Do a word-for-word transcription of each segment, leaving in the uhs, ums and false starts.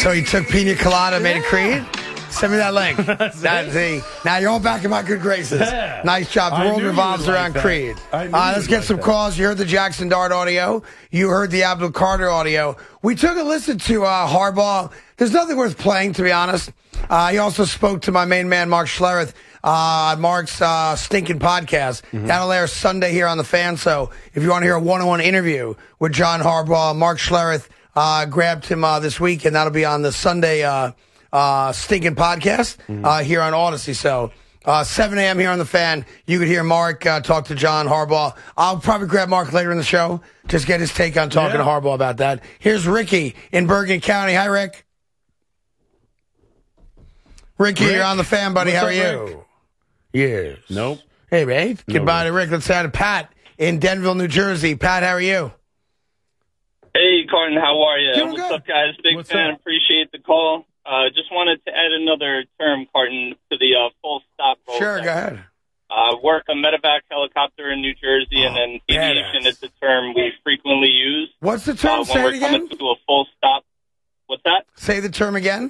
So he took pina colada, made a creed? Send me that link. That's see. Now you're all back in my good graces. Yeah. Nice job. The I world knew you revolves would like around that. Creed. I knew Uh, you let's would get like some that. calls. You heard the Jackson Dart audio. You heard the Abdul Carter audio. We took a listen to uh, Harbaugh. There's nothing worth playing, to be honest. Uh, he also spoke to my main man, Mark Schlereth, uh, Mark's uh, stinking podcast. Mm-hmm. That'll air Sunday here on The Fan. So if you want to hear a one-on-one interview with John Harbaugh, Mark Schlereth uh, grabbed him uh, this week, and that'll be on the Sunday uh Uh, stinking podcast uh, here on Odyssey. So uh, seven a.m. here on The Fan, you could hear Mark uh, talk to John Harbaugh. I'll probably grab Mark later in the show, just get his take on talking Yeah. to Harbaugh about that. Here's Ricky in Bergen County. Hi, Rick. Ricky, Rick? you're on The Fan, buddy. What's How are up, you? Yes. Nope. Hey, mate. No, Goodbye Rick. to Rick. Let's say hi to Pat in Denville, New Jersey. Pat, how are you? Hey, Carton, how are you? Doing What's good. up, guys? Big What's fan. up? Appreciate the call. Uh, just wanted to add another term, Carton, to the uh, full stop role. Sure, go ahead. Uh, work a medevac helicopter in New Jersey, Oh, and then badass. aviation is a term we frequently use. What's the term? Uh, Say when it we're coming again. to a full stop. What's that? Say the term again.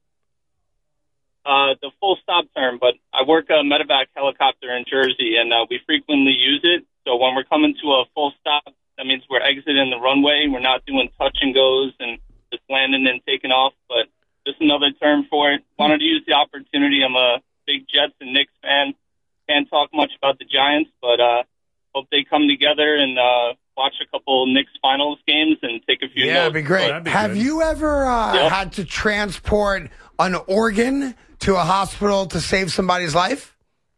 Uh, the full stop term, but I work a medevac helicopter in Jersey, and uh, we frequently use it. So when we're coming to a full stop, that means we're exiting the runway. We're not doing touch and goes and just landing and taking off, but just another term for it. Wanted to use the opportunity. I'm a big Jets and Knicks fan. Can't talk much about the Giants, but uh, hope they come together and uh, watch a couple Knicks finals games and take a few Yeah, notes. it'd be great. Oh, that'd be Have good. you ever uh, Yep. had to transport an organ to a hospital to save somebody's life?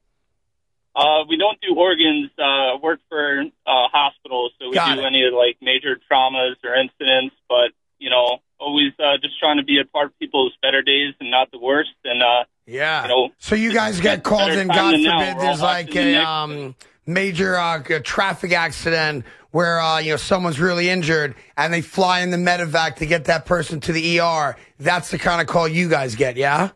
Uh, we don't do organs. Uh, work for uh, hospitals, so we Got do it. any like major traumas or incidents. But you know, always uh, just trying to be a part of people's better days and not the worst. And uh, Yeah. You know, so you guys get it's called better in, time God than now. forbid, We're there's all like watching a the Knicks. um, major uh, a traffic accident where uh, you know someone's really injured and they fly in the medevac to get that person to the E R. That's the kind of call you guys get, yeah?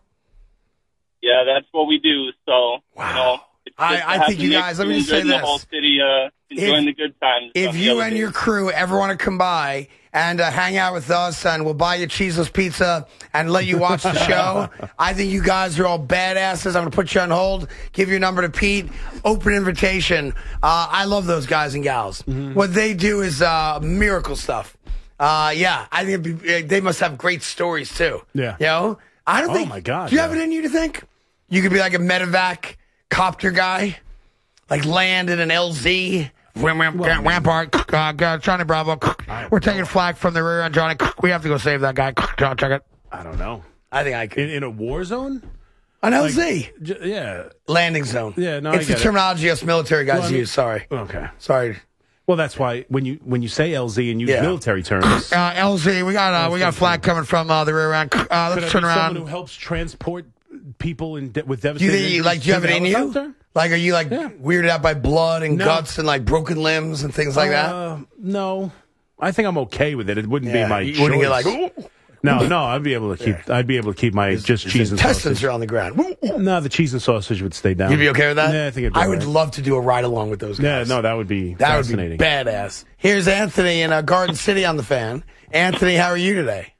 yeah, that's what we do. So Wow. you know, it's I- good to I have think the you Knicks guys- let me just enjoying say the this. whole city uh, enjoying If- the good times. If on the you other and days. your crew ever want to come by and uh, hang out with us and we'll buy you cheeseless pizza and let you watch the show, I think you guys are all badasses. I'm going to put you on hold, give your number to Pete, open invitation. Uh, I love those guys and gals. Mm-hmm. What they do is uh, miracle stuff. Uh, yeah, I think it'd be, they must have great stories too. Yeah. You know? I don't Oh, think. my God, Do you have yeah. it in you to think? You could be like a medevac copter guy? Like land in an L Z. Ram, ram, ram, Rampart, uh, uh, Johnny Bravo. We're taking flag from the rear end, Johnny. We have to go save that guy. John, check it. I don't know. I think I could. In, in a war zone? An L Z. J- yeah. Landing zone. Yeah, no, I It's the get it. terminology us military guys Well, I mean- use. Sorry. Okay. Sorry. Well, that's why when you when you say L Z and use Yeah. military terms, Uh, L Z, we got uh, we got a flag coming from uh, the rear end. Uh, could I let's be turn someone who around. helps transport people in de- with Do you devastating think you, injuries like, do you to have it the in you? helicopter? Like, are you like Yeah. weirded out by blood and No. guts and like broken limbs and things like that? Uh, no, I think I'm okay with it. It wouldn't Yeah, be my you choice. wouldn't get like, ooh, no, no, I'd be able to keep. I'd be able to keep my just his cheese and intestines sausage. are on the ground. Ooh, ooh. No, the cheese and sausage would stay down. You'd be okay with that? Yeah, I think it'd be I all would right. love to do a ride along with those Yeah, guys. no, that would be that would fascinating. be badass. Here's Anthony in uh, Garden City on The Fan. Anthony, how are you today?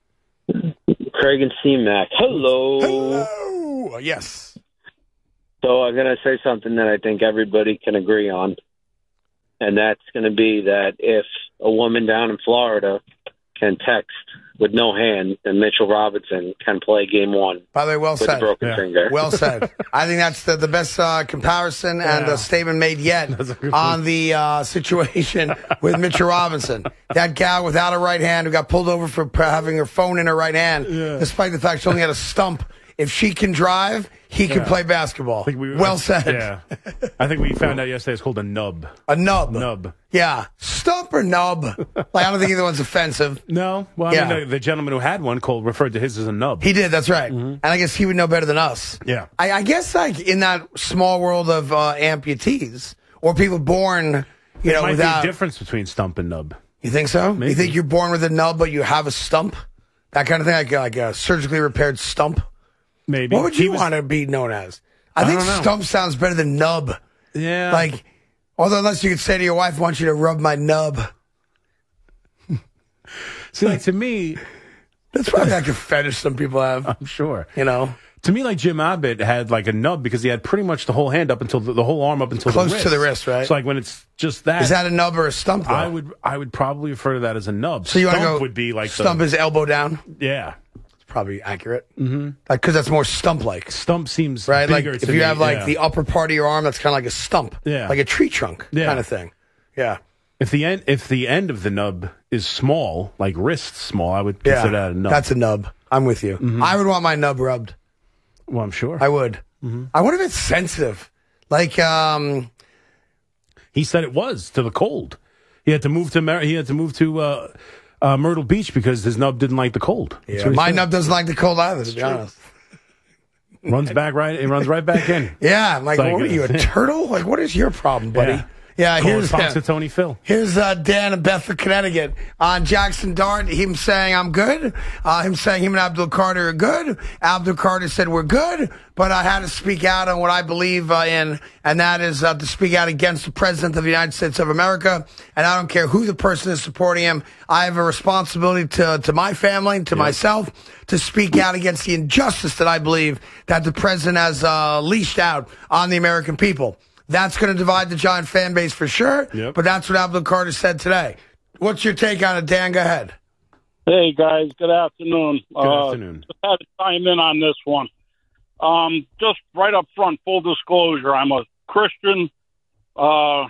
Craig and C-Mac. Hello. Hello. Yes. So I'm going to say something that I think everybody can agree on, and that's going to be that if a woman down in Florida can text with no hand, then Mitchell Robinson can play game one By the way, well with a said. broken Yeah. finger. Well said. I think that's the, the best uh, comparison and Yeah. uh, statement made yet on the uh, situation with Mitchell Robinson. That gal without a right hand who got pulled over for p- having her phone in her right hand, despite the fact she only had a stump. If she can drive, he can Yeah. play basketball. I think we- well said. Yeah, I think we found out yesterday it's called a nub. A nub. Nub. Yeah. Stump or nub? Like, I don't think either one's offensive. No, well, I Yeah. mean, the, the gentleman who had one called referred to his as a nub. He did, that's right. And I guess he would know better than us. Yeah. I, I guess, like, in that small world of uh, amputees or people born, you There know, might without. be a difference between stump and nub. You think so? You Maybe. think you're born with a nub, but you have a stump? That kind of thing, like, like a surgically repaired stump? Maybe. What would He you was- want to be known as? I, I think don't know. stump sounds better than nub. Yeah. Like, although unless you could say to your wife, I want you to rub my nub. See, like to me, That's probably like a fetish some people have. I'm sure. You know, To me, like Jim Abbott had like a nub because he had pretty much the whole hand up until the, the whole arm up until close the wrist. to the wrist, right? It's like when it's just that. Is that a nub or a stump? Though? I would I would probably refer to that as a nub. So you want to Stump go? would be like stump the, is elbow down. yeah. It's probably accurate. Mm-hmm. Like because that's more stump like. Stump seems Right, like bigger if to you me, have like yeah. the upper part of your arm, that's kind of like a stump, Yeah. like a tree trunk Yeah. kind of thing. Yeah, If the end if the end of the nub is small, like wrist small, I would yeah, consider that a nub. that's a nub. I'm with you. Mm-hmm. I would want my nub rubbed. well, I'm sure. I would. Mm-hmm. I wonder if it's sensitive. Like, um, He said it was to the cold. He had to move to Mer- he had to move to uh, uh, Myrtle Beach because his nub didn't like the cold. That's yeah, what he my said. nub doesn't like the cold either. To be honest. runs back right. It runs right back in. Yeah, I'm like, It's like, what are you, a turtle? Like, what is your problem, buddy? Yeah. Yeah, Call here's it Fox uh, to Tony Phil. Here's uh, Dan in Bethel, Connecticut. On Jackson Dart, him saying, I'm good. Uh, him saying him and Abdul Carter are good. Abdul Carter said, we're good, but I had to speak out on what I believe uh, in, and that is uh, to speak out against the President of the United States of America. And I don't care who the person is supporting him. I have a responsibility to, to my family, to Yep. myself, to speak out against the injustice that I believe that the President has uh, leashed out on the American people. That's going to divide the Giant fan base for sure, Yep. but that's what Abdul Carter said today. What's your take on it, Dan? Go ahead. Hey, guys. Good afternoon. Good uh, afternoon. Just had to chime in on this one. Um, just right up front, full disclosure, I'm a Christian, uh,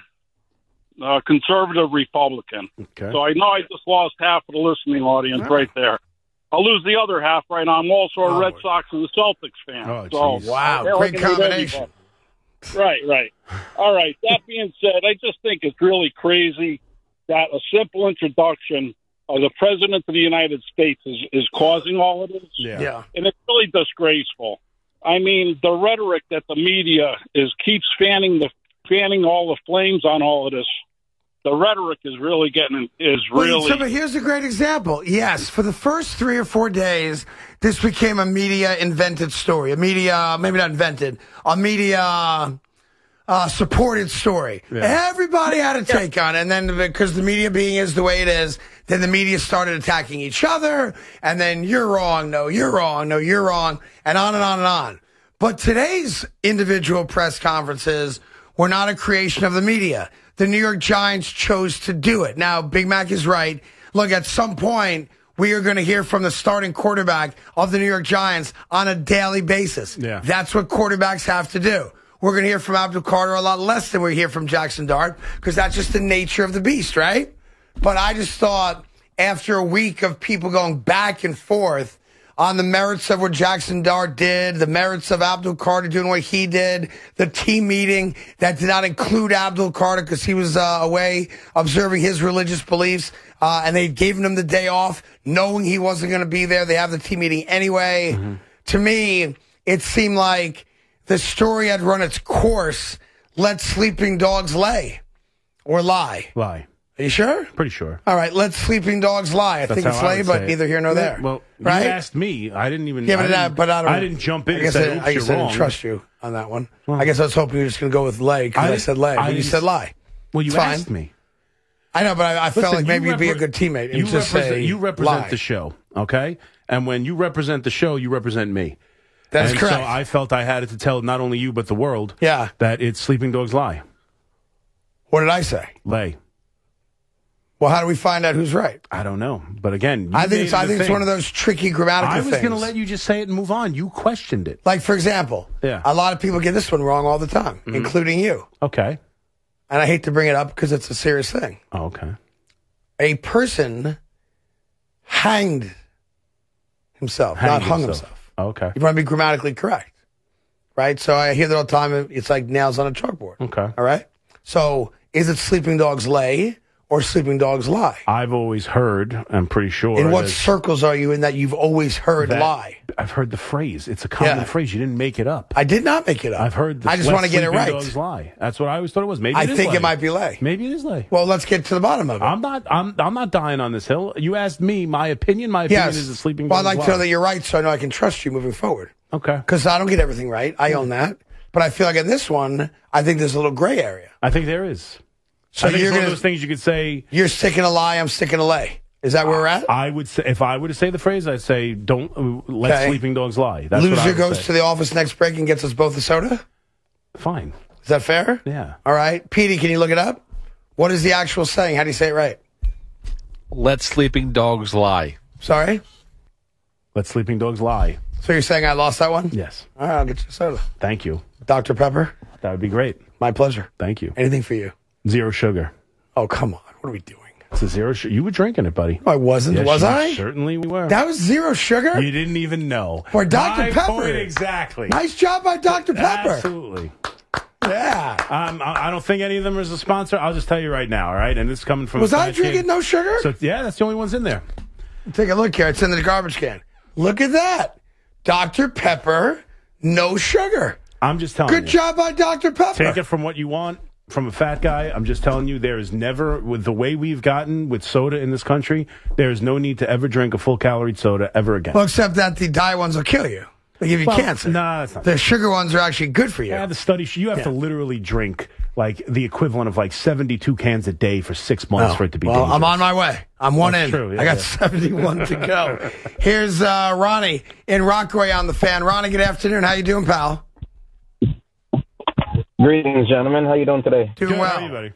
uh, conservative Republican. Okay. So I know I just lost half of the listening audience right there. I'll lose the other half right now. I'm also a Oh, Red boy. Sox and a Celtics fan. Oh, so geez. Wow, I'll great eliminate combination. everybody. Right, right. All right. That being said, I just think it's really crazy that a simple introduction of the President of the United States is, is causing all of this. Yeah. Yeah. And it's really disgraceful. I mean, the rhetoric that the media is keeps fanning the fanning all the flames on all of this. The rhetoric is really getting is Well, really. so, but here's a great example. Yes, for the first three or four days, this became a media invented story. A media, maybe not invented, a media uh, supported story. Yeah. Everybody had a take on it. And then because the media being is the way it is, then the media started attacking each other. And then you're wrong. No, you're wrong. No, you're wrong. And on and on and on. But today's individual press conferences were not a creation of the media. The New York Giants chose to do it. Now, Big Mac is right. Look, at some point, we are going to hear from the starting quarterback of the New York Giants on a daily basis. Yeah. That's what quarterbacks have to do. We're going to hear from Abdul Carter a lot less than we hear from Jackson Dart because that's just the nature of the beast, right? But I just thought after a week of people going back and forth on the merits of what Jackson Dart did, the merits of Abdul Carter doing what he did, the team meeting that did not include Abdul Carter because he was uh, away observing his religious beliefs, uh, and they gave him the day off knowing he wasn't going to be there. They have the team meeting anyway. Mm-hmm. To me, it seemed like the story had run its course. Let sleeping dogs lay or lie. Lie. Are you sure? Pretty sure. All right, let sleeping dogs lie. I That's think it's how I lay, would but say it. neither here nor there. Well, right? you asked me. I didn't even. Yeah, but, I uh, didn't, but I don't. I didn't jump in I and guess, say, I, "Oops, I, guess you're I wrong." didn't trust you on that one. Well, I guess I was hoping you were just going to go with lay because I, I said lay. I But you didn't said s- lie. Well, you It's fine. asked me. I know, but I, I felt Listen, like maybe you you'd be a repre- good teammate and you just represent, say you represent lie. the show, okay? And when you represent the show, you represent me. That's and correct. So I felt I had to tell not only you but the world Yeah. that it's sleeping dogs lie. What did I say? Lay. Well, how do we find out who's right? I don't know, but again, you I think made it's, it I a think it's thing. one of those tricky grammatical I was things. going to let you just say it and move on. You questioned it. Like, for example, Yeah. a lot of people get this one wrong all the time, Mm-hmm. including you. Okay. And I hate to bring it up because it's a serious thing. Oh, okay. A person hanged himself, Hanged not hung himself. himself. Oh, okay. You want to be grammatically correct, right? So I hear that all the time. It's like nails on a chalkboard. Okay. All right. So is it sleeping dogs lay or sleeping dogs lie? I've always heard, I'm pretty sure. In what that- circles are you in that you've always heard that- lie? I've heard the phrase. It's a common Yeah. phrase. You didn't make it up. I did not make it up. I've heard. The I just let want to get it sleeping right. Dogs lie. That's what I always thought it was. Maybe I it is think lay. it might be lay. Maybe it is lay. Well, let's get to the bottom of it. I'm not. I'm. I'm not dying on this hill. You asked me my opinion. My opinion yes. is a sleeping. Well, I'd dogs like to know lie. that you're right, so I know I can trust you moving forward. Okay. Because I don't get everything right. I own that. But I feel like in this one, I think there's a little gray area. I think there is. So I think you're it's one gonna, of those things you could say. you're sticking a lie, I'm sticking a lay. Is that where we're at? I would say, if I were to say the phrase, I'd say, "Don't uh, let Okay. sleeping dogs lie." That's what I Loser would goes say. to the office next break and gets us both a soda? Fine. Is that fair? Yeah. All right. Petey, can you look it up? What is the actual saying? How do you say it right? Let sleeping dogs lie. Sorry? Let sleeping dogs lie. So you're saying I lost that one? Yes. All right, I'll get you a soda. Thank you. Doctor Pepper? That would be great. My pleasure. Thank you. Anything for you? Zero sugar. Oh, come on. What are we doing? It's a zero sugar. You were drinking it, buddy. No, I wasn't. Yes, Was you I? Certainly we were. That was zero sugar? You didn't even know. For Doctor My Pepper. point exactly. Nice job by Doctor Pepper. Absolutely. Yeah. Um, I I don't think any of them is a sponsor. I'll just tell you right now, all right? And this is coming from Was a I fat drinking kid. no sugar? So, yeah, that's the only ones in there. Take a look here. It's in the garbage can. Look at that. Doctor Pepper, no sugar. I'm just telling Good you. job by Doctor Pepper. Take it from what you want from a fat guy. I'm just telling you, there is never, with the way we've gotten with soda in this country, there is no need to ever drink a full calorie soda ever again. Well, except that the diet ones will kill you. They give you Well, cancer. Nah, that's not. The sugar ones are actually good for you. Yeah, the study, you have Yeah. to literally drink like the equivalent of like seventy-two cans a day for six months Oh, for it to be well, dangerous. I'm on my way. I'm one That's in. true, yeah, I got yeah. seventy-one to go. Here's uh, Ronnie in Rockaway on the fan. Ronnie, good afternoon. How you doing, pal? Greetings, gentlemen. How you doing today? Doing Good, well. how are you, buddy?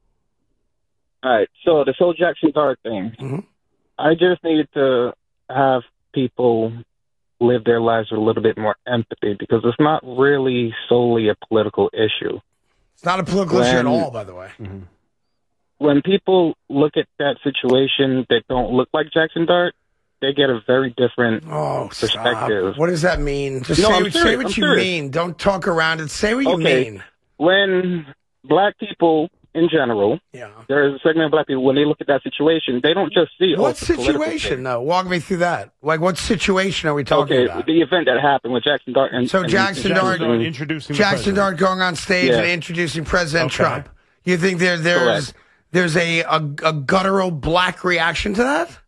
All right. So this whole Jackson Dart thing, Mhm. I just needed to have people live their lives with a little bit more empathy because it's not really solely a political issue. It's not a political issue at When- all, by the way. When people look at that situation that don't look like Jackson Dart, they get a very different Oh, stop. perspective. What does that mean? Just No, say, I'm what- say serious. what I'm you serious. mean. Don't talk around it. Say what you Okay. mean. When black people in general, Yeah. there is a segment of black people, when they look at that situation, they don't just see, oh, What it's a political situation, thing. though? Walk me through that. Like, what situation are we talking Okay, about? the event that happened with Jackson Dart and So and- Jackson and Dart- Dart introducing the Jackson president. Dart going on stage Yeah. and introducing President Okay. Trump. You think there there's Correct. there's a, a a guttural black reaction to that?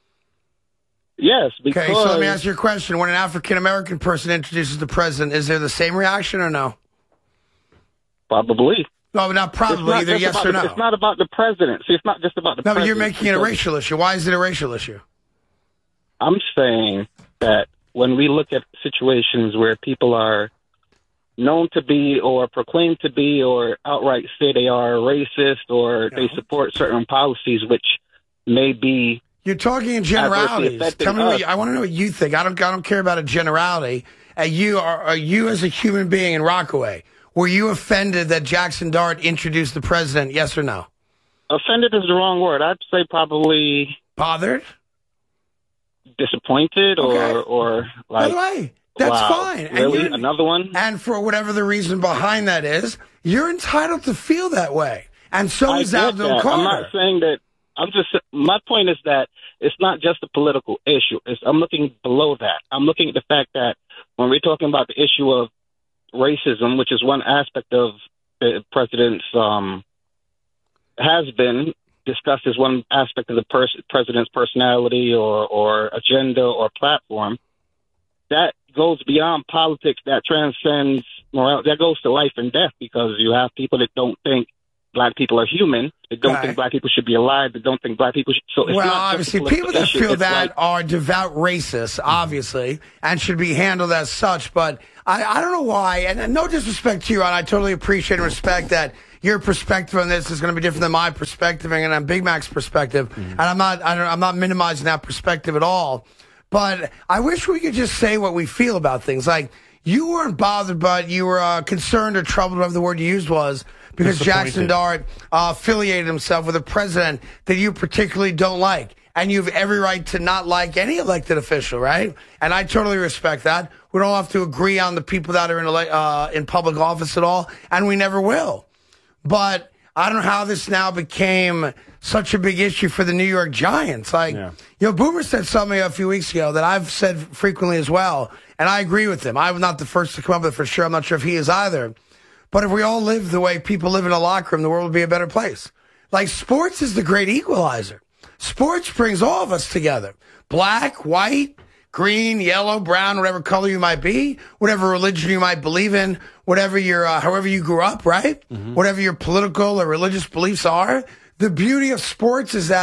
Yes, because Okay, so let me ask you a question. When an African American person introduces the president, is there the same reaction or no? probably. No, but not It's probably, not either just yes about or the- no. It's not about the president. See, it's not just about the No, but president. you're making it a because racial issue. Why is it a racial issue? I'm saying that when we look at situations where people are known to be or proclaimed to be or outright say they are racist or they support certain policies which may be You're talking in generalities. affecting Tell me what us. you, I want to know what you think. I don't. I don't care about a generality. Uh, you are, are you as a human being in Rockaway? Were you offended that Jackson Dart introduced the president? Yes or no? offended is the wrong word. I'd say probably Bothered? disappointed Okay. or or By like the way, that's wow, fine. And Really, you- another one? And for whatever the reason behind that is, you're entitled to feel that way. And so I is get Alvin that. Carter. I'm not saying that. I'm just. My point is that it's not just a political issue. It's, I'm looking below that. I'm looking at the fact that when we're talking about the issue of racism, which is one aspect of the president's um, has been discussed as one aspect of the pers- president's personality or or agenda or platform, that goes beyond politics. That transcends morality. That goes to life and death because you have people that don't think black people are human. They don't Right. think black people should be alive. They don't think black people should. So it's Well, not just a obviously, political people that issue. feel It's that like- are devout racists, obviously, and should be handled as such. But I, I don't know why, and, and no disrespect to you, and I totally appreciate and respect that your perspective on this is going to be different than my perspective and on Big Mac's perspective. And I'm not, I don't, I'm not minimizing that perspective at all. But I wish we could just say what we feel about things. Like, you weren't bothered, but you were uh, concerned or troubled, whatever the word you used was, because Jackson Disappointed. Dart uh, affiliated himself with a president that you particularly don't like. And you have every right to not like any elected official, right? And I totally respect that. We don't have to agree on the people that are in, ele- uh, in public office at all, and we never will. But I don't know how this now became such a big issue for the New York Giants. Like, Yeah. you know, Boomer said something a few weeks ago that I've said frequently as well, and I agree with him. I'm not the first to come up with it for sure. I'm not sure if he is either. But if we all live the way people live in a locker room, the world would be a better place. Like, sports is the great equalizer. Sports brings all of us together. Black, white, green, yellow, brown, whatever color you might be, whatever religion you might believe in, whatever your, uh, however you grew up, right? Whatever your political or religious beliefs are. The beauty of sports is that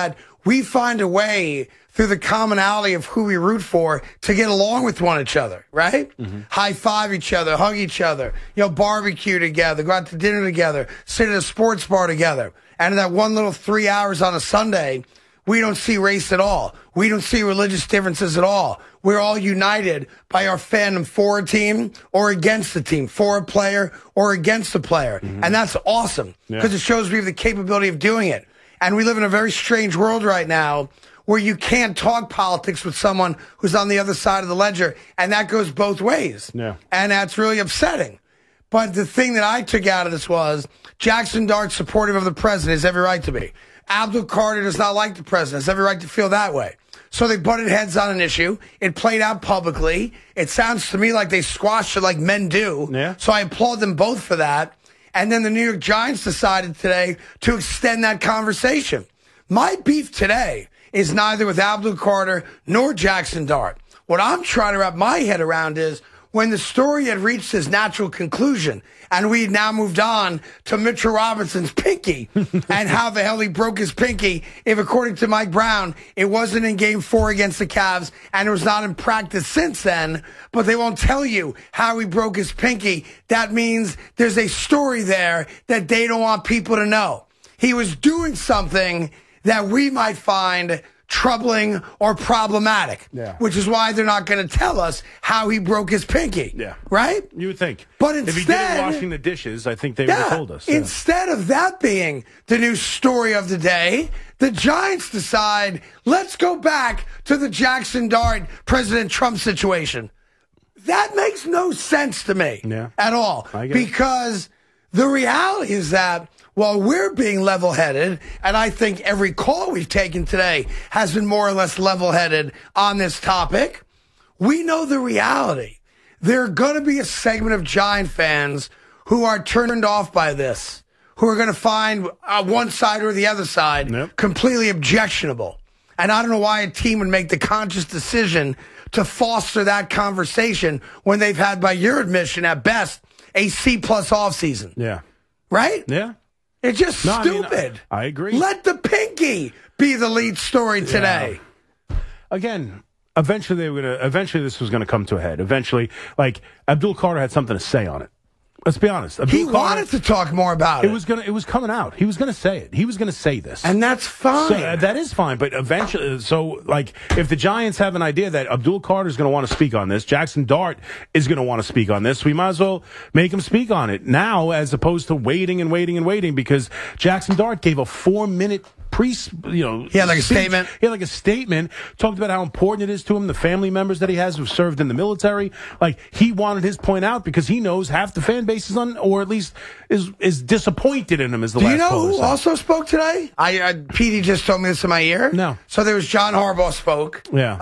we find a way through the commonality of who we root for to get along with one each other, right? Mm-hmm. High five each other, hug each other, you know, barbecue together, go out to dinner together, sit at a sports bar together. And in that one little three hours on a Sunday, we don't see race at all. We don't see religious differences at all. We're all united by our fandom for a team or against the team, for a player or against a player. Mm-hmm. And that's awesome because yeah. it shows we have the capability of doing it. And we live in a very strange world right now where you can't talk politics with someone who's on the other side of the ledger. And that goes both ways. Yeah. And that's really upsetting. But the thing that I took out of this was Jackson Dart, supportive of the president, has every right to be. Abdul Carter does not like the president, has every right to feel that way. So they butted heads on an issue. It played out publicly. It sounds to me like they squashed it like men do. Yeah. So I applaud them both for that. And then the New York Giants decided today to extend that conversation. My beef today is neither with Abdul Carter nor Jackson Dart. What I'm trying to wrap my head around is when the story had reached its natural conclusion and we had now moved on to Mitchell Robinson's pinky and how the hell he broke his pinky if, according to Mike Brown, it wasn't in game four against the Cavs and it was not in practice since then, but they won't tell you how he broke his pinky. That means there's a story there that they don't want people to know. He was doing something that we might find troubling or problematic, yeah. which is why they're not going to tell us how he broke his pinky. Yeah. Right? You would think. But instead, if he did it washing the dishes, I think they yeah, would have told us. Yeah. Instead of that being the new story of the day, the Giants decide, let's go back to the Jackson Dart, President Trump situation. That makes no sense to me yeah. at all. I get because it. The reality is that while we're being level-headed, and I think every call we've taken today has been more or less level-headed on this topic, we know the reality. There are going to be a segment of Giant fans who are turned off by this, who are going to find uh, one side or the other side yep. completely objectionable. And I don't know why a team would make the conscious decision to foster that conversation when they've had, by your admission, at best, a C-plus offseason. Yeah. Right? Yeah. It's just no, stupid. I, mean, I, I agree. Let the pinky be the lead story today. Yeah. Again, eventually they were gonna. Eventually, this was going to come to a head. Eventually, like Abdul Carter had something to say on it. Let's be honest. Abdul he Carter, wanted to talk more about it. It was gonna. It was coming out. He was going to say it. He was going to say this, and that's fine. So, uh, that is fine. But eventually, so like, if the Giants have an idea that Abdul Carter is going to want to speak on this, Jackson Dart is going to want to speak on this, we might as well make him speak on it now, as opposed to waiting and waiting and waiting. Because Jackson Dart gave a four-minute pre, you know, yeah, like speech. a statement. Yeah, like a statement. Talked about how important it is to him, the family members that he has who've served in the military. Like, he wanted his point out because he knows half the fan base is on, or at least is is disappointed in him. As the Do last you know caller who said. also spoke today? I, I Petey just told me this in my ear. No. So there was John Harbaugh spoke. Yeah.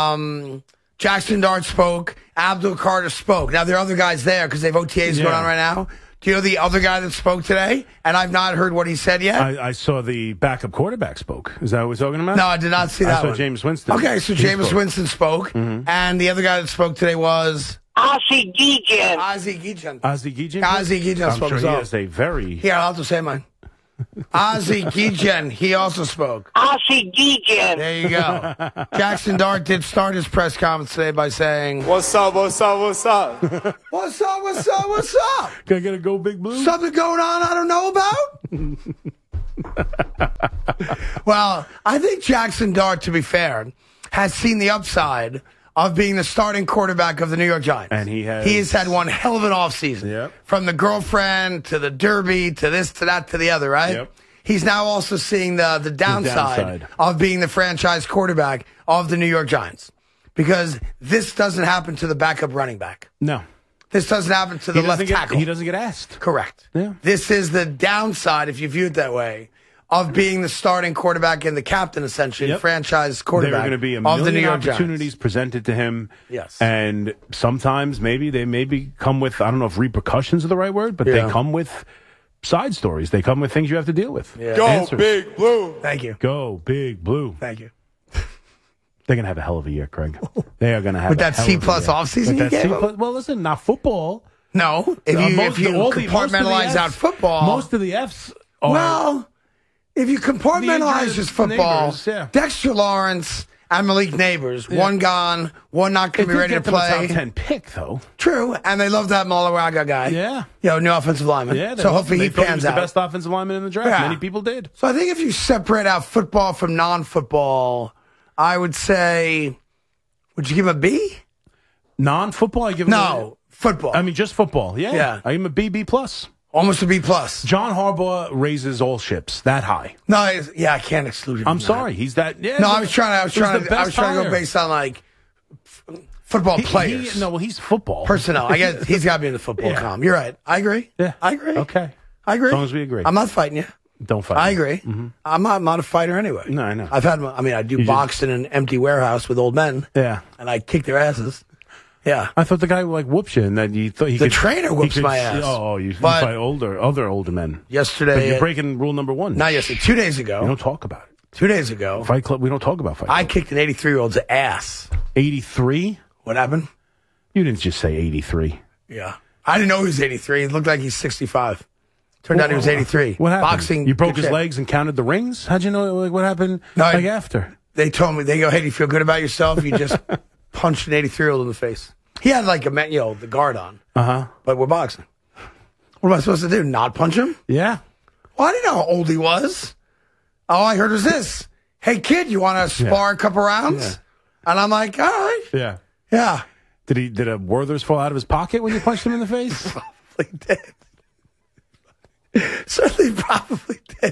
Um, Jackson Dart spoke. Abdul Carter spoke. Now there are other guys there because they have O T As yeah. going on right now. Do you know the other guy that spoke today? And I've not heard what he said yet. I, I saw the backup quarterback spoke. Is that what we're talking about? No, I did not see that I saw one. Jameis Winston. Okay, so Jameis Winston spoke. Mm-hmm. And the other guy that spoke today was Ozzie Guillen. Ozzie Guillen. Ozzie Guillen? Ozzie Guillen spoke. I'm sure he has a very... Here, I'll have to say mine. Ozzie Guillen, he also spoke. Ozzie Guillen. There you go. Jackson Dart did start his press conference today by saying, What's up, what's up, what's up? What's up, what's up, what's up? Can I get a go big blue? Something going on I don't know about? Well, I think Jackson Dart, to be fair, has seen the upside of being the starting quarterback of the New York Giants. And he has... He has had one hell of an offseason. Yep. From the girlfriend to the derby to this to that to the other, right? Yep. He's now also seeing the, the, downside, the downside of being the franchise quarterback of the New York Giants. Because this doesn't happen to the backup running back. No. This doesn't happen to the left get, tackle. He doesn't get asked. Correct. Yeah. This is the downside, if you view it that way, of being the starting quarterback and the captain, essentially, yep. the franchise quarterback there are going to be a of the New million York opportunities Giants. presented to him. Yes. And sometimes maybe they maybe come with, I don't know if repercussions are the right word, but yeah. they come with side stories. They come with things you have to deal with. Yeah. Go Answers. Big Blue. Thank you. Go Big Blue. Thank you. They're going to have a hell of a year, Craig. They are going to have with a that hell C-plus of a year. offseason With you that gave C-plus, them? well, listen, not football. No. If Uh, you, most, if you all the- compartmentalize most of the out Fs, football. Most of the Fs are... Well... if you compartmentalize injured just football, neighbors, yeah. Dexter Lawrence and Malik Neighbors, Yeah. one gone, one not going It to be did ready to get them a play. top ten pick, though. True, and they love that Malawaga guy. Yeah. You know, new offensive lineman. Yeah, they so loved hopefully him. he They thought pans was the out. best offensive lineman in the draft. Yeah. Many people did. So I think if you separate out football from non-football, I would say, would you give him a B? Non-football, I give him No, football. a, I mean, just football. Yeah. Yeah. I give him a B, B plus. Almost a B plus. John Harbaugh raises all ships that high. No, it's- yeah, I can't exclude him. I'm from sorry. He's that. Yeah. that. No, I was trying to. I was He trying the to. I was best trying to go hire. based on like f- football He- players, He, no, well, he's football. personnel. I guess he's got to be in the football Yeah. com. You're right. I agree. Yeah. I agree. Okay. I agree. As long as we agree. I'm not fighting you. Don't fight. I me. agree. I'm not. I'm not a fighter anyway. No, I know. I've had. I mean, I do You just- box in an empty warehouse with old men, Yeah. and I kick their asses. Yeah. I thought the guy like whoops you, and that you thought he The could, trainer he whoops could- my ass. Oh, you, you But- fight older, other older men. Yesterday, But you're breaking rule number one. not yesterday. Two days You ago. don't talk about it. Two days ago, Fight Club. We don't talk about Fight Club. I kicked an eighty-three year old's ass. eighty-three. What happened? You didn't just say eighty-three. Yeah. I didn't know he was eighty-three. He looked like he's sixty-five. Turned out he was eighty-three. What happened? Boxing. You broke good his shit. legs and counted the rings. How'd you know? Like, what happened? No, I- like after. They told me, they go, hey, do you feel good about yourself? You just punched an eighty-three year old in the face. He had like a, man- you know, the guard on, Uh huh. but we're boxing. What am I supposed to do? Not punch him? Yeah. Well, I didn't know how old he was. All I heard was this. Hey, kid, you want to spar Yeah. a couple rounds? Yeah. And I'm like, all right. Yeah. Yeah. Did he? Did a Werther's fall out of his pocket when you punched him in the face? Probably did. Certainly probably did.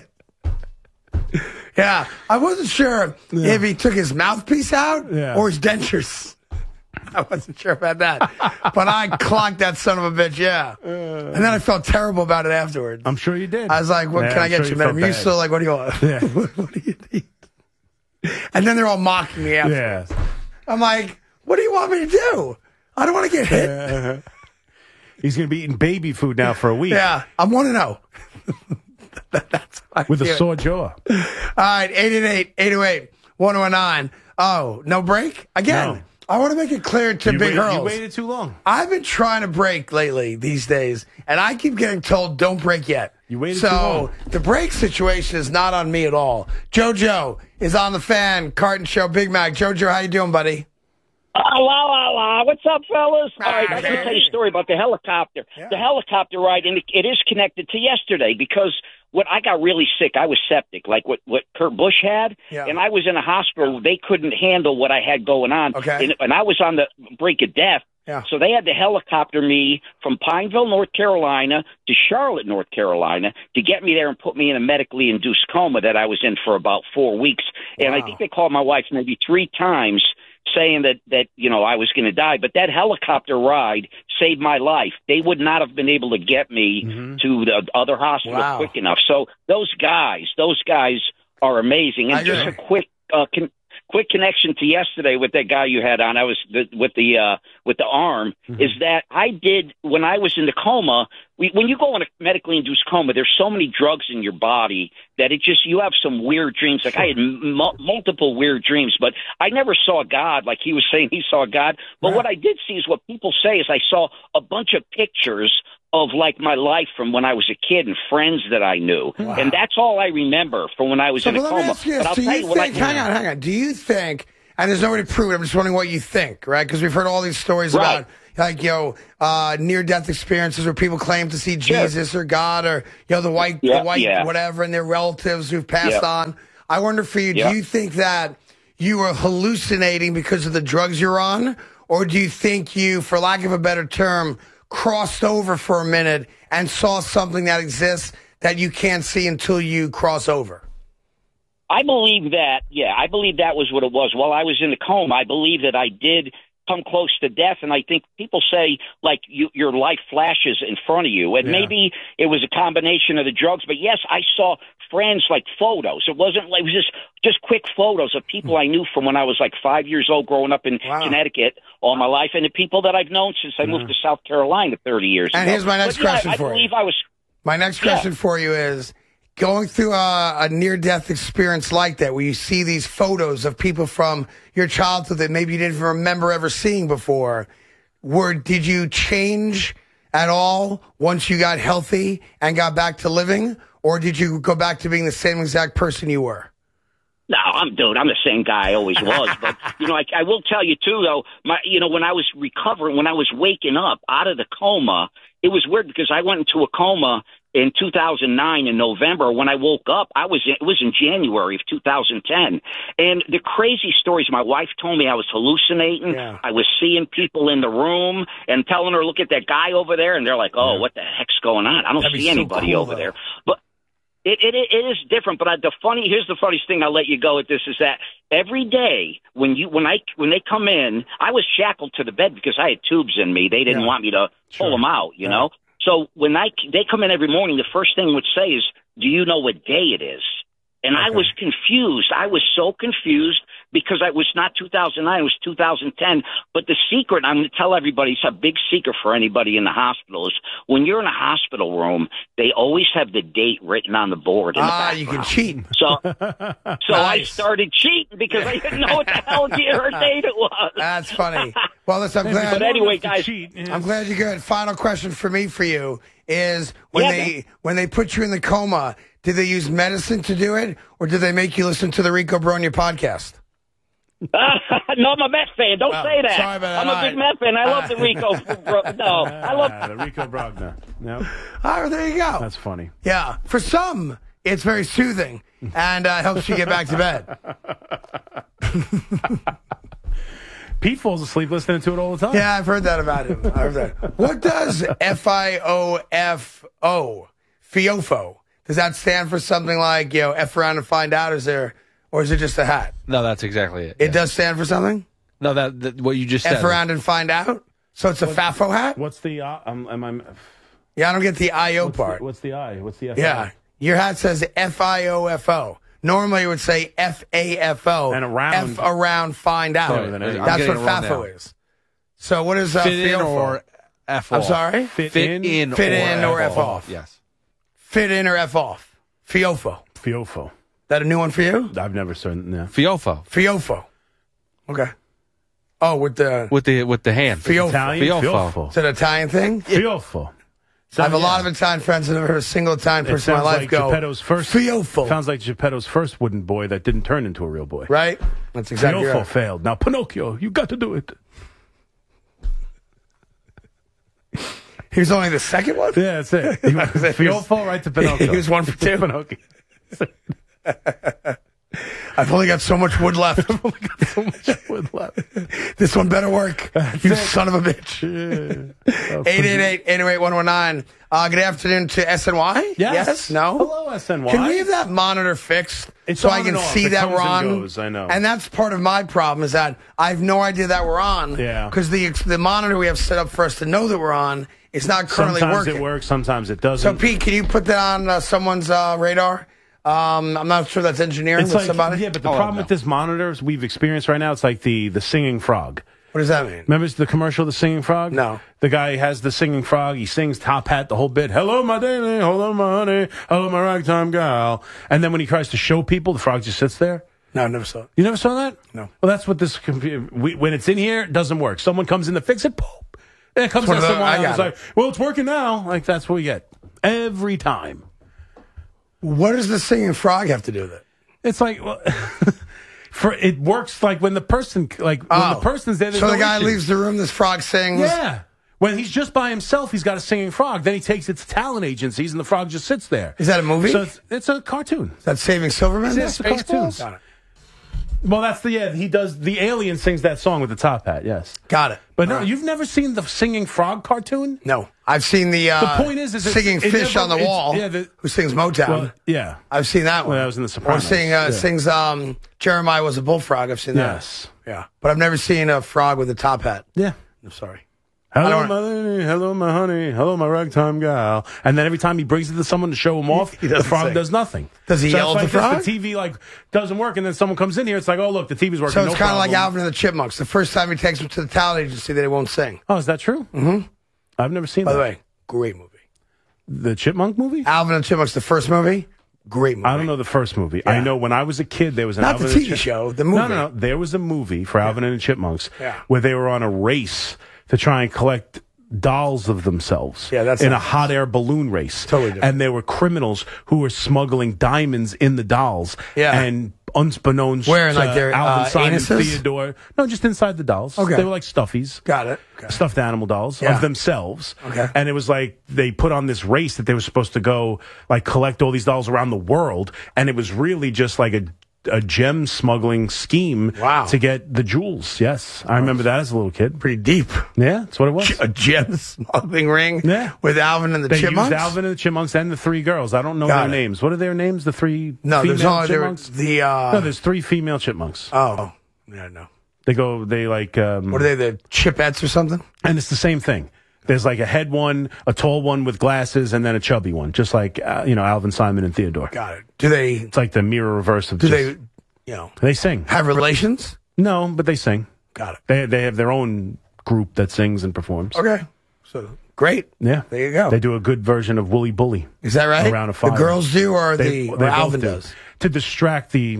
Yeah. I wasn't sure if he took his mouthpiece out Yeah. or his dentures. I wasn't sure about that. But I clocked that son of a bitch, yeah. And then I felt terrible about it afterwards. I'm sure you did. I was like, what Yeah, can I I'm get sure you? felt bad. Metamucil? Like, what do you want? Yeah. What do you need? And then they're all mocking me after. Yeah. I'm like, what do you want me to do? I don't want to get hit. Uh, he's going to be eating baby food now for a week. Yeah, I'm one to know. That's how I With a feel. sore jaw. All right, eight eight eight, eight oh eight, one oh nine. Oh, no break? Again, No. I want to make it clear to You Big waited, Hurls. you waited too long. I've been trying to break lately these days, and I keep getting told don't break yet. You waited so too long. the break situation is not on me at all. JoJo is on the fan, Carton Show, Big Mac. JoJo, how you doing, buddy? Uh, la, la, la. What's up, fellas? Ah, All right, I hey. can tell you a story about the helicopter. Yeah. The helicopter ride, and it, it is connected to yesterday because what I got really sick. I was septic, like what, what Kurt Busch had, Yeah. and I was in a hospital. They couldn't handle what I had going on, Okay. and, and I was on the brink of death. Yeah. So they had to helicopter me from Pineville, North Carolina to Charlotte, North Carolina to get me there and put me in a medically induced coma that I was in for about four weeks. And I Wow. think they called my wife maybe three times saying that, that you know, I was going to die. But that helicopter ride saved my life. They would not have been able to get me to the other hospital Wow. quick enough. So those guys, those guys are amazing. I And just agree. a quick uh, con- quick connection to yesterday with that guy you had on. I was the, with the uh, with the arm. Is that I did when I was in the coma. We, when you go in a medically induced coma, there's so many drugs in your body that it just you have some weird dreams. Like I had m- multiple weird dreams, but I never saw God. Like he was saying, he saw God. But Right. what I did see is what people say is I saw a bunch of pictures of like my life from when I was a kid and friends that I knew, and that's all I remember from when I was So in a but let me coma. ask you But this. I'll Do tell you you what I think, hang on, hang on. Do you think, and there's no way to prove it, I'm just wondering what you think, right? Because we've heard all these stories Right. about, like, you know, uh, near-death experiences where people claim to see Jesus or God or, you know, the white, Yeah, the white yeah. whatever, and their relatives who've passed Yeah. on. I wonder for you, Yeah. do you think that you were hallucinating because of the drugs you're on? Or do you think you, for lack of a better term, crossed over for a minute and saw something that exists that you can't see until you cross over? I believe that, yeah, I believe that was what it was. While I was in the coma, I believe that I did come close to death, and I think people say, like, you, your life flashes in front of you, and Yeah. maybe it was a combination of the drugs, but yes, I saw friends, like, photos. It wasn't, like, it was just, just quick photos of people I knew from when I was, like, five years old growing up in Wow. Connecticut all my life, and the people that I've known since I moved to South Carolina thirty years And ago. here's my next But, yeah, question I for you. believe I was... My next Yeah. question for you is going through a, a near-death experience like that, where you see these photos of people from your childhood that maybe you didn't even remember ever seeing before. Were did you change at all once you got healthy and got back to living, or did you go back to being the same exact person you were? No, I'm dude. I'm the same guy I always was. But you know, I, I will tell you too, though. My, you know, when I was recovering, when I was waking up out of the coma, it was weird because I went into a coma in two thousand nine in November. When I woke up, I was it was in January of two thousand ten, and the crazy stories. My wife told me I was hallucinating. Yeah. I was seeing people in the room and telling her, "Look at that guy over there," and they're like, "Oh, yeah. What the heck's going on? I don't That'd see so anybody cool, over though. there." But It, it it is different, but I, the funny here's the funniest thing. I'll let you go with this is that every day when you when I when they come in, I was shackled to the bed because I had tubes in me. They didn't Yeah. want me to Sure. pull them out, you Yeah. know. So when I they come in every morning, the first thing would say is, "Do you know what day it is?" And I Okay. was confused. I was so confused because I was not two thousand nine, it was two thousand ten. But the secret, I'm going to tell everybody, it's a big secret for anybody in the hospital, is when you're in a hospital room, they always have the date written on the board in the Ah, background. you can cheat. So, so I Nice. started cheating because I didn't know what the hell year or date it was. That's funny. Well, listen, I'm glad. But anyway, guys, I'm glad you're good. Final question for me for you is when Yeah, they man. when they put you in the coma, did they use medicine to do it, or did they make you listen to the Rico Bronya podcast? no, I'm a Met fan. Don't Oh, say that. sorry about that. I'm a All big right. Met fan. I love the Rico. Bro- no, I love. Ah, the Rico Brogna. Yep. Oh, there you go. That's funny. Yeah, for some, it's very soothing and uh, helps you get back to bed. Pete falls asleep listening to it all the time. Yeah, I've heard that about him. I've heard that. What does F I O F O, Fiofo, does that stand for something like, you know, F around and find out? Is there, or is it just a hat? No, that's exactly it. It yeah. does stand for something? No, that, that what you just F said. around and find out? So it's a FAFO hat? What's the uh, um, am I? Yeah, I don't get the I O What's part. The, what's the I? What's the F? Yeah, your hat says F I O F O. Normally it would say F A F O. And around. F around find out. Oh, then I'm That's getting what it wrong FAFO now. is. So what is uh, Fit in Fiofo? or F I'm off. sorry? Fit, Fit in, in, Fit or, in F or F off. Yes. Fit in or F off. Fiofo. Fiofo. That a new one for you? I've never seen. Yeah. Fiofo. Fiofo. Okay. Oh, with the With the with the hand. Fiofo. Italian. Fiofo. Fiofo. Is it an Italian thing? Fiofo. I have a Yeah. lot of Italian friends. I've never heard a single Italian It person in my sounds life like go, Geppetto's first. Fiofo. Sounds like Geppetto's first wooden boy that didn't turn into a real boy. Right? That's exactly Fiofo right. failed. Now Pinocchio, you got to do it. He was only the second one? Yeah, that's it. He was, He was- Fiofo right to Pinocchio. He was one for two. Pinocchio. I've only got so much wood left. I've only got so much wood left. This one better work. You it. son of a bitch. eight eight eight, eight oh eight, one one nine. Uh, good afternoon to S N Y? Yes. No? Hello, S N Y. Can we have that monitor fixed It's so on I can and off. see It that comes we're and on? goes, I know. And that's part of my problem is that I have no idea that we're on. Yeah. Because the the monitor we have set up for us to know that we're on is not currently Sometimes working. it works, sometimes it So, doesn't. Pete, can you put that on uh, someone's uh, radar? Um, I'm not sure that's engineering it's with like, somebody. yeah, but the Oh, problem no. with this monitor we've experienced right now, it's like the, the singing frog. What does that mean? Remember the commercial, of the singing frog? No. The guy has the singing frog. He sings top hat the whole bit. Hello, my daily. Hello, my honey. Hello, my ragtime gal. And then when he tries to show people, the frog just sits there. No, I never saw it. You never saw that? No. Well, that's what this computer. We, when it's in here, it doesn't work. Someone comes in to fix it. Poop. And it comes one out of the- someone I else. got It's it. like, well, it's working now. Like that's what we get every time. What does the singing frog have to do with it? It's like, well, for it works like when the person, like when Oh. the person's there. There's So no the guy issue. leaves the room, this frog sings. Yeah. When he's just by himself, he's got a singing frog. Then he takes it to talent agencies, and the frog just sits there. Is that a movie? So it's, it's a cartoon. Is that Saving Silverman? Yeah, it's a cartoon. Got it. Well, that's the yeah. He does the alien sings that song with the top hat. Yes, Got it. but no, All right. you've never seen the singing frog cartoon. No. I've seen the, uh, The point is, is it's- singing it fish never- on the it's- wall yeah, the- who sings Motown. Well, yeah. I've seen that one. Well, that was in The Sopranos. Or sing, uh, Yeah. sings um, Jeremiah Was a Bullfrog. I've seen that. Yes. Yeah. But I've never seen a frog with a top hat. Yeah. I'm sorry. Hello, don't- my lady. Hello, my honey. Hello, my ragtime gal. And then every time he brings it to someone to show him off, He the doesn't frog sing. does nothing. Does he so yell it's at like the this, frog? The T V like doesn't work, and then someone comes in here. It's like, oh look, the T V's working. So no it's kind of like problem. Alvin and the Chipmunks. The first time he takes them to the talent agency, they won't sing. Oh, is that true? Mm-hmm. I've never seen By that. the way, great movie. The Chipmunk movie? Alvin and the Chipmunks, the first movie, great movie. I don't know the first movie. I know when I was a kid, there was an Not Alvin the and T V Chip- show, the No, movie. no, no. There was a movie for Alvin and the Chipmunks Yeah. where they were on a race to try and collect dolls of themselves Yeah, that's in not a hot air balloon race. Totally different. And there were criminals who were smuggling diamonds in the dolls. Yeah. And unbeknownst Where, in, like, to their, Alvin uh, Simon anuses? Theodore. No, just inside the dolls. Okay. They were like stuffies. Got it. Okay. Stuffed animal dolls Yeah. of themselves. Okay. And it was like they put on this race that they were supposed to go like collect all these dolls around the world. And it was really just like a a gem smuggling scheme Wow. to get the jewels. Yes. I remember that as a little kid. Pretty deep. Yeah, that's what it was. A gem smuggling ring Yeah. with Alvin and the They Chipmunks? used Alvin and the Chipmunks and the three girls. I don't know Got their it. names. What are their names? The three No, female there's only there, chipmunks? the, uh... no, there's three female chipmunks. oh. Yeah, no. They go, they like... Um, What are they, the Chipettes or something? And it's the same thing. There's like a head one, a tall one with glasses, and then a chubby one, just like, uh, you know, Alvin, Simon, and Theodore. Got it. Do they, It's like the mirror reverse of do just, they, you know, they sing. have relations? No, but they sing. Got it. They they have their own group that sings and performs. Okay. So, great. Yeah. There you go. They do a good version of Wooly Bully. Is that right? Around a fire. The girls do, or They, the or they both Alvin do. does? To distract the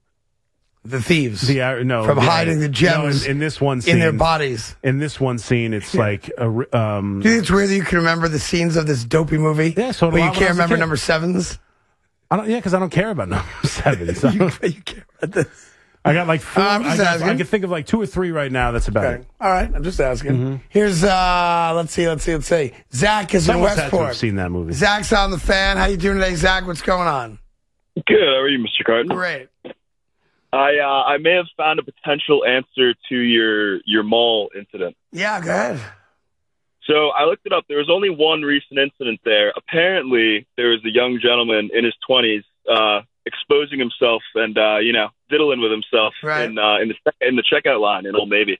The thieves. the uh, no From the- hiding the gems no, in, in this one scene, in their bodies. In this one scene, it's like a ri- um. Do you think it's weird that you can remember the scenes of this dopey movie? Yeah, so do but I you when I can't was a remember kid. number sevens? I don't, yeah, because I don't care about number seven. So. you, you care about this? I got like four. Uh, I'm just I, got, asking. I can think of like two or three right now. That's about Okay. it. All right. I'm just asking. Mm-hmm. Here's, uh, let's see, let's see, let's see. Zach is Someone's in had to have Westport. seen that movie. Zach's on the fan. How you doing today, Zach? What's going on? Good. How are you, Mister Carton? Great. I uh, I may have found a potential answer to your your mall incident. Yeah, go ahead. So I looked it up. There was only one recent incident there. Apparently, there was a young gentleman in his twenties uh, exposing himself and uh, you know diddling with himself Right. in uh, in the in the checkout line in Old Navy.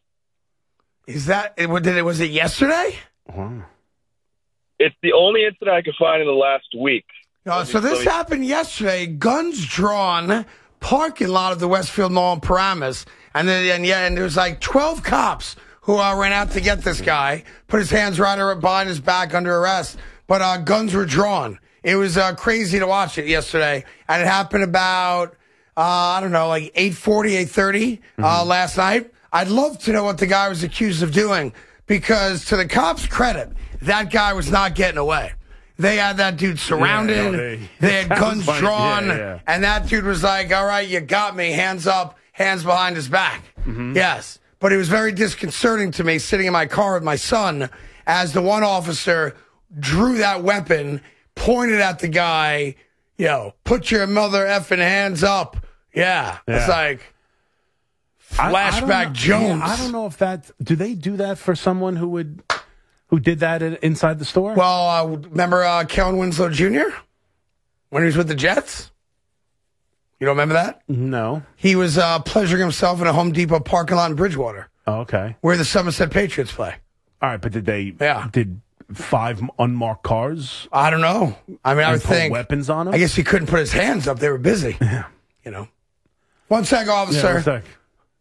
Is that, it, did it, was it yesterday? Wow. It's the only incident I could find in the last week. No, so this happened yesterday. Guns drawn, parking lot of the Westfield Mall in Paramus, and then and yeah, and there was like twelve cops who uh, ran out to get this guy, put his hands right around behind his back under arrest, but uh, guns were drawn. It was uh, crazy to watch it yesterday, and it happened about uh, I don't know, like eight forty, eight thirty uh, last night. I'd love to know what the guy was accused of doing, because to the cops' credit, that guy was not getting away. They had that dude surrounded. Yeah, no, they, they- had that guns was funny. drawn. Yeah, yeah. And that dude was like, all right, you got me. Hands up, hands behind his back. Mm-hmm. Yes. But it was very disconcerting to me sitting in my car with my son as the one officer drew that weapon, pointed at the guy, you know, put your mother effing hands up. Yeah. It's Yeah. like I- I don't flashback know- Jones. yeah, I don't know if that. Do they do that for someone who would, who did that in, inside the store? Well, uh, remember uh, Kellen Winslow Junior when he was with the Jets? You don't remember that? No. He was uh, pleasuring himself in a Home Depot parking lot in Bridgewater, Oh, okay. where the Somerset Patriots play. All right, but did they? Yeah. Did five unmarked cars I don't know. I mean, I and would put think. weapons on them? I guess he couldn't put his hands up. They were busy. Yeah. You know. One sec, Yeah, officer. one sec.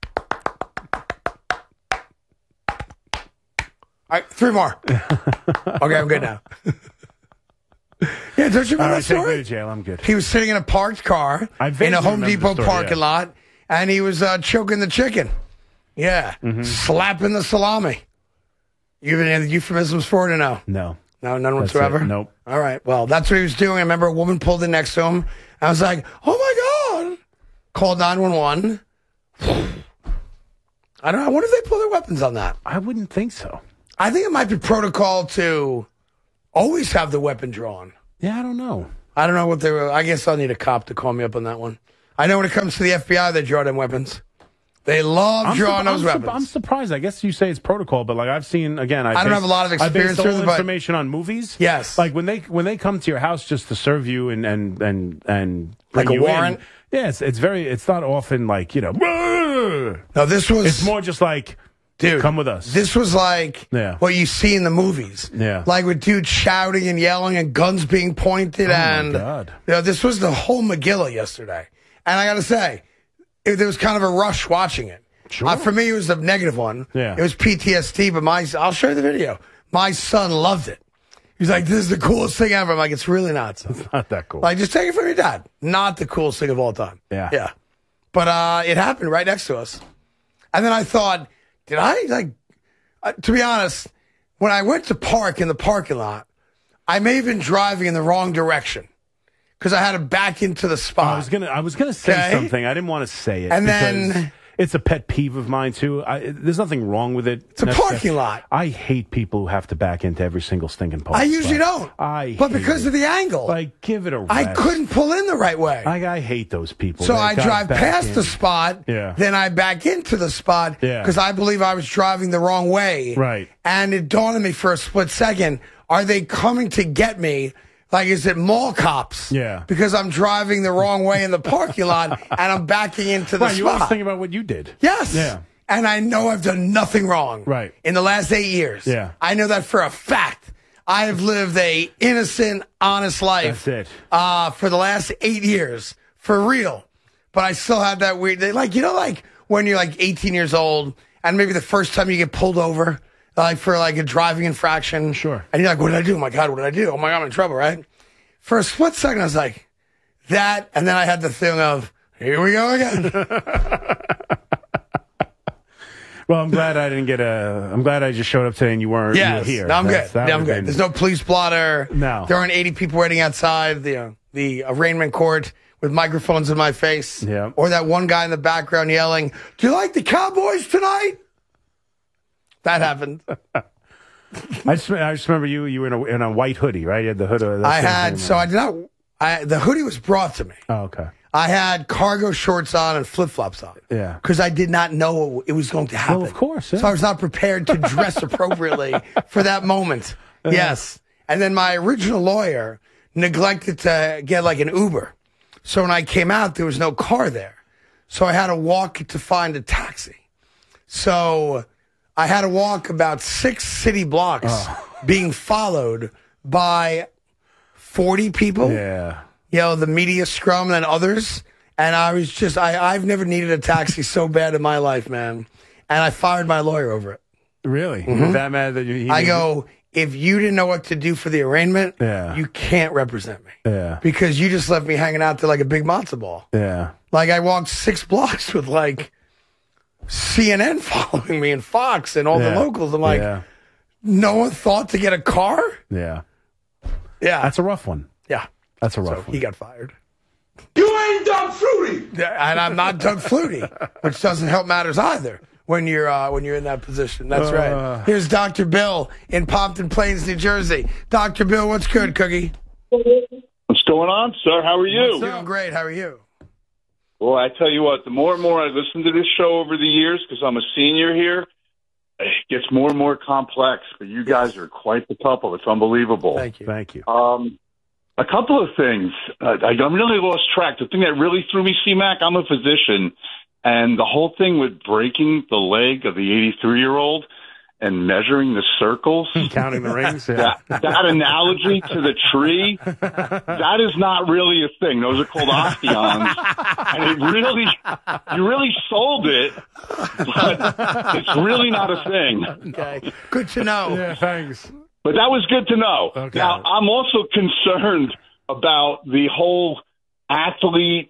All right, three more. Okay, I'm good now. Yeah, don't you remember All right, that take me story? to jail. I'm good. He was sitting in a parked car I in vaguely a Home remember the Depot story, parking yeah. lot, and he was uh, choking the chicken. Yeah, Mm-hmm. slapping the salami. You have any euphemisms for it or no? No. No, none That's whatsoever? it. Nope. All right, well, that's what he was doing. I remember a woman pulled in next to him. I was like, oh, my God. Called nine one one. I don't know. I wonder if they pull their weapons on that. I wouldn't think so. I think it might be protocol to always have the weapon drawn. Yeah, I don't know. I don't know what they were. I guess I'll need a cop to call me up on that one. I know when it comes to the F B I, they draw them weapons. They love I'm drawing surp- those I'm weapons. surp- I'm surprised. I guess you say it's protocol, but like I've seen again. I, I don't base- have a lot of experience I base with all it, but- information on movies. Yes. like when they when they come to your house just to serve you and and and and bring Like a you in, warrant? Yeah, it's it's very. It's not often like you know. no, this was. It's more just like, dude, come with us. This was like Yeah. what you see in the movies. Yeah. Like with dudes shouting and yelling and guns being pointed. Oh, my and God. You know, this was the whole Megillah yesterday. And I got to say, it, there was kind of a rush watching it. Sure. Uh, for me, it was a negative one. Yeah. It was P T S D, but my, I'll show you the video. My son loved it. He's like, this is the coolest thing ever. I'm like, it's really not. Son. Not that cool. Like, just take it from your dad. Not the coolest thing of all time. Yeah. Yeah. But uh, it happened right next to us. And then I thought, did I, like, uh, to be honest, when I went to park in the parking lot, I may have been driving in the wrong direction because I had to back into the spot. I was gonna, I was gonna say Okay? something. I didn't want to say it, And because then- it's a pet peeve of mine too. I, there's nothing wrong with it. It's a parking lot. I hate people who have to back into every single stinking parking I usually spot. don't. I, But hate because it. of the angle, like, give it a rest. I couldn't pull in the right way. I, I hate those people. So that I gotta drive back past in. the spot, Yeah. then I back into the spot Yeah. because I believe I was driving the wrong way. Right. And it dawned on me for a split second, are they coming to get me? Like, is it mall cops? Yeah. Because I'm driving the wrong way in the parking lot and I'm backing into the Right, you always spot. think about what you did. Yes. Yeah. And I know I've done nothing wrong. Right. In the last eight years. Yeah. I know that for a fact. I have lived a innocent, honest life. That's it. Uh, for the last eight years. For real. But I still have that weird, like, you know, like when you're like eighteen years old and maybe the first time you get pulled over, like for like a driving infraction. Sure. And you're like, what did I do? Oh my God, what did I do? Oh my God, I'm in trouble, right? For a split second, I was like, that. And then I had the feeling of, here we go again. Well, I'm glad I didn't get a. I'm glad I just showed up today and you weren't, you were Yes, here. no, I'm That's- good. that No, I'm would've good. been- There's no police blotter. No. There aren't eighty people waiting outside the uh, the arraignment court with microphones in my face. Yeah. Or that one guy in the background yelling, "Do you like the Cowboys tonight?" That happened. I just, I just remember you. You were in a, in a white hoodie, right? You had the hood. Of, I had so I did not. I, the hoodie was brought to me. Oh, okay. I had cargo shorts on and flip flops on. Yeah. Because I did not know it was going to happen. Well, of course. Yeah. So I was not prepared to dress appropriately for that moment. Yes. And then my original lawyer neglected to get like an Uber. So when I came out, there was no car there. So I had to walk to find a taxi. So I had to walk about six city blocks Oh. being followed by forty people. Yeah. You know, the media scrum and others. And I was just, I, I've never needed a taxi so bad in my life, man. And I fired my lawyer over it. Really? Mm-hmm. That mad that you? He I go, if you didn't know what to do for the arraignment, Yeah. you can't represent me. Yeah. Because you just left me hanging out there like a big matzo ball. Yeah. Like I walked six blocks with like C N N following me and Fox and all Yeah. the locals. I'm like, yeah. no one thought to get a car? Yeah. Yeah. That's a rough one. yeah. That's a rough So one. he got fired. You ain't Doug Fruity. Yeah, and I'm not Doug Flutie, which doesn't help matters either when you're uh, when you're in that position. That's Uh. right. Here's Doctor Bill in Pompton Plains, New Jersey. Doctor Bill, what's good, Cookie? What's going on, sir? How are you? Doing great. How are you? Well, I tell you what, the more and more I listen to this show over the years, because I'm a senior here, it gets more and more complex. But you guys are quite the couple. It's unbelievable. Thank you. Thank you. Um, a couple of things. Uh, I, I really lost track. The thing that really threw me, C-Mac, I'm a physician, and the whole thing with breaking the leg of the eighty-three-year-old and measuring the circles, Counting the rings. Yeah. that, that analogy to the tree, that is not really a thing. Those are called ostions. And it really, you really sold it, but it's really not a thing. Okay. Good to know. Yeah. Thanks. But that was good to know. Okay. Now, I'm also concerned about the whole athlete,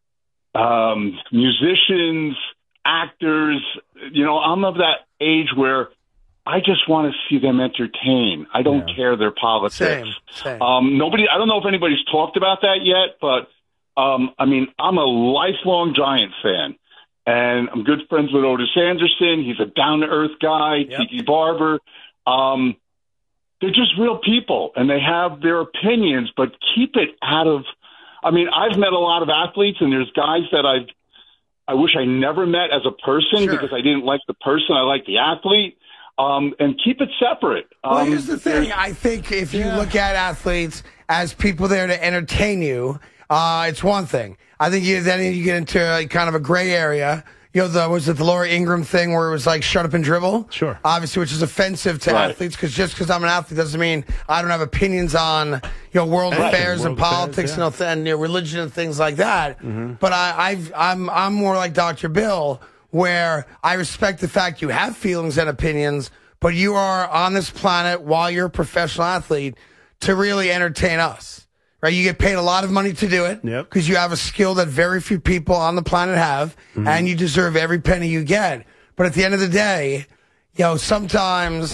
um, musicians, actors. You know, I'm of that age where I just want to see them entertain. I don't Yeah. care their politics. Same. Same. Um, nobody, I don't know if anybody's talked about that yet, but um, I mean, I'm a lifelong Giant fan. And I'm good friends with Otis Anderson. He's a down-to-earth guy. Yep. Tiki Barber. Um, they're just real people, and they have their opinions, but keep it out of – I mean, I've met a lot of athletes, and there's guys that I've – I wish I never met as a person Sure. because I didn't like the person. I like the athlete. Um, and keep it separate. Well, Um, here's the thing. there's- I think if you Yeah. look at athletes as people there to entertain you, uh, it's one thing. I think you, then you get into like kind of a gray area. You know, the, was it the Laura Ingraham thing where it was like shut up and dribble? Sure. Obviously, which is offensive to Right. athletes because just because I'm an athlete doesn't mean I don't have opinions on, you know, world Right. affairs World and politics affairs, yeah. and, th- and you know, religion and things like that. Mm-hmm. But I, I've, I'm, I'm more like Doctor Bill, where I respect the fact you have feelings and opinions, but you are on this planet while you're a professional athlete to really entertain us. Right? You get paid a lot of money to do it Yep. because you have a skill that very few people on the planet have, Mm-hmm. and you deserve every penny you get. But at the end of the day, you know, sometimes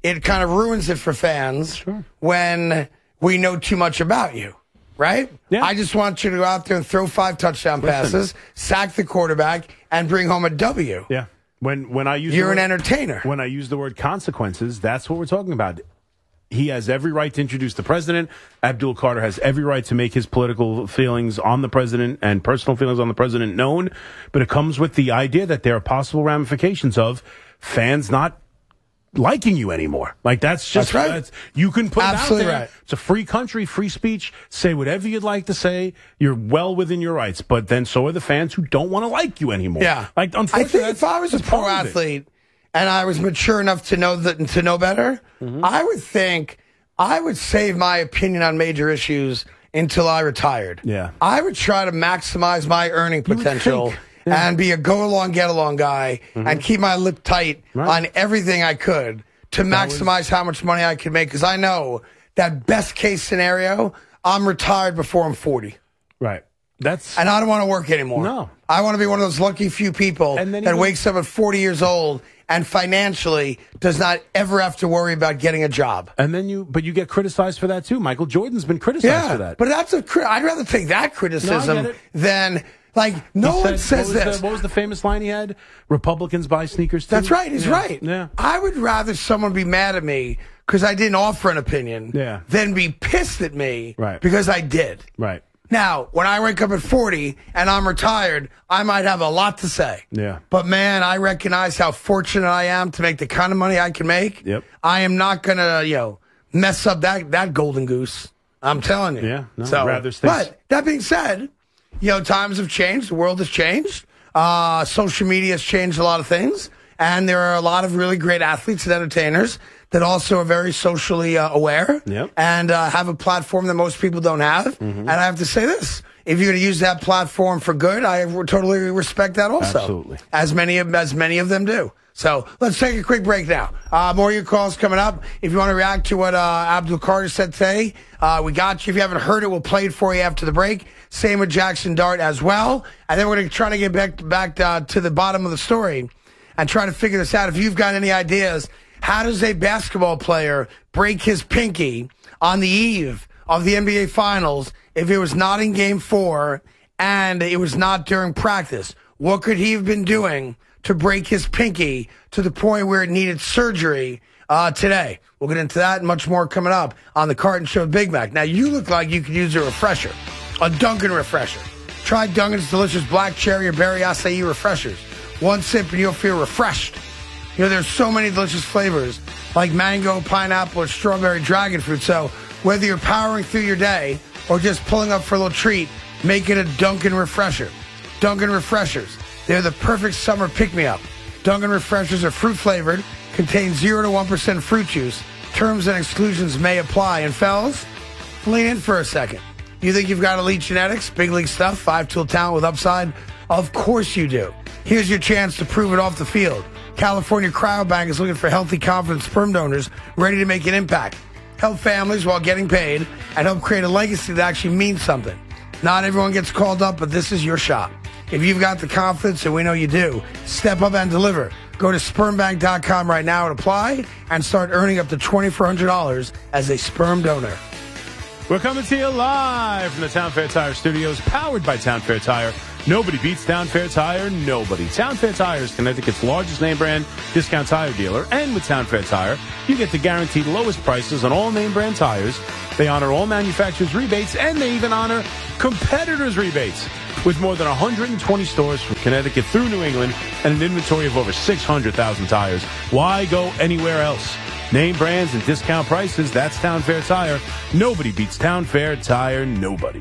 it kind of ruins it for fans Sure. when we know too much about you, right? Yeah. I just want you to go out there and throw five touchdown Listen. passes, sack the quarterback, and bring home a W. Yeah. When when I use You're the an word, entertainer. When I use the word consequences, that's what we're talking about. He has every right to introduce the president. Abdul Carter has every right to make his political feelings on the president and personal feelings on the president known. But it comes with the idea that there are possible ramifications of fans not liking you anymore. Like that's just That's right. that's, you can put Absolutely it out there. right. It's a free country, free speech. Say whatever you'd like to say. You're well within your rights. But then so are the fans who don't want to like you anymore. Yeah. Like I unfortunately, think that's- if I was a that's pro part of it. athlete and I was mature enough to know that to know better, Mm-hmm. I would think I would save my opinion on major issues until I retired. Yeah. I would try to maximize my earning would potential think. Yeah. and be a go along, get along guy and keep my lip tight Right. on everything I could to maximize how much money I could make. Because I know that best case scenario, I'm retired before I'm forty. Right. That's And I don't want to work anymore. No. I want to be one of those lucky few people And that then even- wakes up at forty years old and financially does not ever have to worry about getting a job. and then you, but you get criticized for that too. Michael Jordan's been criticized for that. But that's a. cri- I'd rather take that criticism get it. than like no He one said- says what was this. The, what was the famous line he had? Republicans buy sneakers too. That's right. He's Yeah. right. Yeah. I would rather someone be mad at me because I didn't offer an opinion Yeah. than be pissed at me Right. because I did. Right. Now, when I wake up at forty and I'm retired, I might have a lot to say. Yeah. But man, I recognize how fortunate I am to make the kind of money I can make. Yep. I am not gonna, you know, mess up that that golden goose. I'm telling you. Yeah, no, so, rather stay- but that being said, you know, times have changed. The world has changed. Uh, social media has changed a lot of things, and there are a lot of really great athletes and entertainers that also are very socially uh, aware Yep. and uh, have a platform that most people don't have. Mm-hmm. And I have to say this. If you're going to use that platform for good, I totally respect that also. Absolutely. As many of, as many of them do. So let's take a quick break now. Uh, more of your calls coming up. If you want to react to what uh, Abdul Carter said today, uh, we got you. If you haven't heard it, we'll play it for you after the break. Same with Jackson Dart as well. And then we're going to try to get back, back uh, to the bottom of the story and try to figure this out. If you've got any ideas, how does a basketball player break his pinky on the eve of the N B A Finals if it was not in Game four and it was not during practice? What could he have been doing to break his pinky to the point where it needed surgery uh, today? We'll get into that and much more coming up on the Carton Show with Big Mac. Now, you look like you could use a refresher, a Dunkin' refresher. Try Dunkin's delicious black cherry or berry acai refreshers. One sip and you'll feel refreshed. You know, there's so many delicious flavors like mango, pineapple, or strawberry dragon fruit. So whether you're powering through your day or just pulling up for a little treat, make it a Dunkin' refresher. Dunkin' refreshers. They're the perfect summer pick-me-up. Dunkin' refreshers are fruit flavored, contain zero to one percent fruit juice. Terms and exclusions may apply. And fellas, lean in for a second. You think you've got elite genetics, big league stuff, five-tool talent with upside? Of course you do. Here's your chance to prove it off the field. California Cryobank is looking for healthy, confident sperm donors ready to make an impact. Help families while getting paid and help create a legacy that actually means something. Not everyone gets called up, but this is your shot. If you've got the confidence, and we know you do, step up and deliver. Go to sperm bank dot com right now and apply and start earning up to twenty-four hundred dollars as a sperm donor. We're coming to you live from the Town Fair Tire Studios, powered by Town Fair Tire. Nobody beats Town Fair Tire, nobody. Town Fair Tire is Connecticut's largest name brand discount tire dealer. And with Town Fair Tire, you get the guaranteed lowest prices on all name brand tires. They honor all manufacturers' rebates, and they even honor competitors' rebates. With more than one hundred twenty stores from Connecticut through New England and an inventory of over six hundred thousand tires, why go anywhere else? Name brands and discount prices, that's Town Fair Tire. Nobody beats Town Fair Tire, nobody.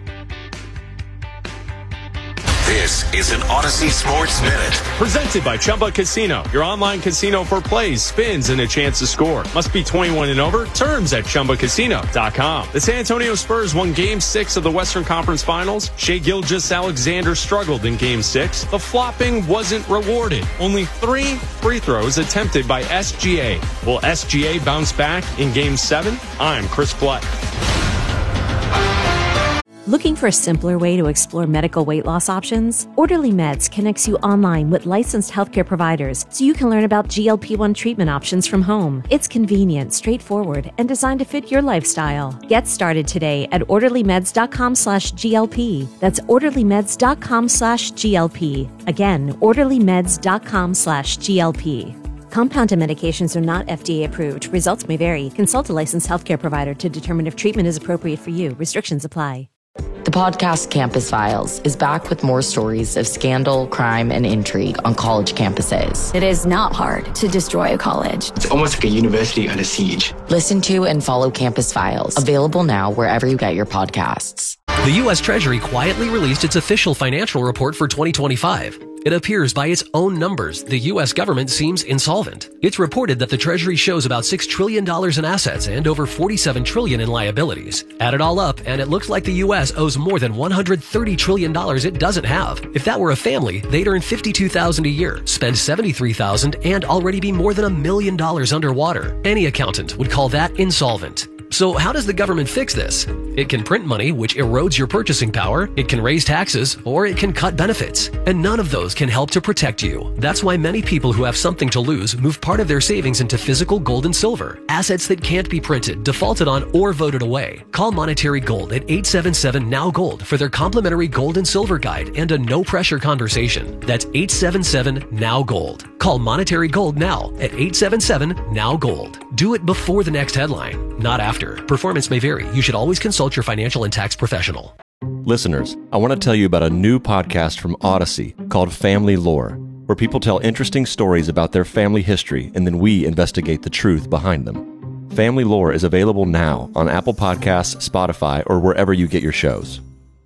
This is an Odyssey Sports Minute. Presented by Chumba Casino, your online casino for plays, spins, and a chance to score. Must be twenty-one and over. Terms at chumba casino dot com. The San Antonio Spurs won Game six of the Western Conference Finals. Shai Gilgeous-Alexander struggled in Game six. The flopping wasn't rewarded. Only three free throws attempted by S G A. Will S G A bounce back in Game seven? I'm Chris Blatt. Looking for a simpler way to explore medical weight loss options? Orderly Meds connects you online with licensed healthcare providers so you can learn about G L P one treatment options from home. It's convenient, straightforward, and designed to fit your lifestyle. Get started today at orderlymeds.com slash GLP. That's orderlymeds.com slash GLP. Again, orderlymeds.com slash GLP. Compounded medications are not F D A approved. Results may vary. Consult a licensed healthcare provider to determine if treatment is appropriate for you. Restrictions apply. The podcast Campus Files is back with more stories of scandal, crime, and intrigue on college campuses. It is not hard to destroy a college. It's almost like a university under siege. Listen to and follow Campus Files, available now wherever you get your podcasts. The U S Treasury quietly released its official financial report for twenty twenty-five. It appears by its own numbers, the U S government seems insolvent. It's reported that the Treasury shows about six trillion dollars in assets and over forty-seven trillion dollars in liabilities. Add it all up, and it looks like the U S owes more than one hundred thirty trillion dollars it doesn't have. If that were a family, they'd earn fifty-two thousand dollars a year, spend seventy-three thousand dollars, and already be more than a million dollars underwater. Any accountant would call that insolvent. So how does the government fix this? It can print money, which erodes your purchasing power, it can raise taxes, or it can cut benefits. And none of those can help to protect you. That's why many people who have something to lose move part of their savings into physical gold and silver, assets that can't be printed, defaulted on, or voted away. Call Monetary Gold at eight seven seven N O W Gold for their complimentary gold and silver guide and a no-pressure conversation. That's eight seven seven N O W Gold. Call Monetary Gold now at eight seven seven N O W Gold. Do it before the next headline, not after. Performance may vary. You should always consult your financial and tax professional. Listeners, I want to tell you about a new podcast from Odyssey called Family Lore, where people tell interesting stories about their family history and then we investigate the truth behind them. Family Lore is available now on Apple Podcasts, Spotify, or wherever you get your shows.